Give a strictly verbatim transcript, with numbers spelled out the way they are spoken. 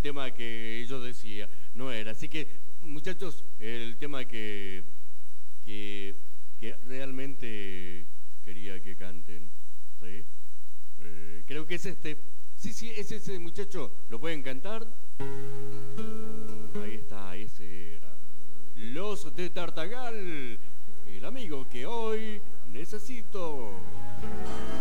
tema que yo decía, no era. Así que, muchachos, el tema que, que, que realmente quería que canten, ¿sí? Eh, creo que es este. Sí, sí, es ese, muchacho. ¿Lo pueden cantar? Ahí está, ese era. Los de Tartagal, el amigo que hoy necesito.